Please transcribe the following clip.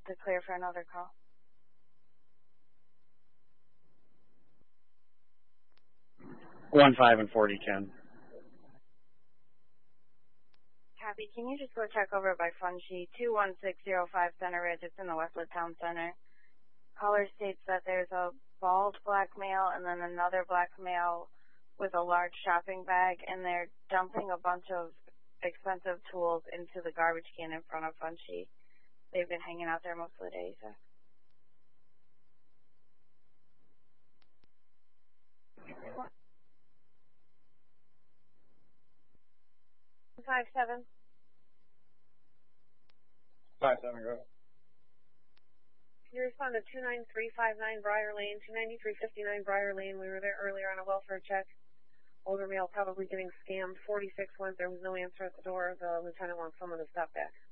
to clear for another call. One 5 and 4010. Copy. Can you just go check over by Funchie 21605 Center Ridge? It's in the Westwood Town Center. Caller states that there's a bald black male and then another black male with a large shopping bag, and they're dumping a bunch of expensive tools into the garbage can in front of Funchie. They've been hanging out there most of the day, so. 57. 57, go. You respond to 29359 Briar Lane, 29359 Briar Lane. We were there earlier on a welfare check. Older male probably getting scammed. 46 went. There was no answer at the door. The lieutenant wants someone to stop back.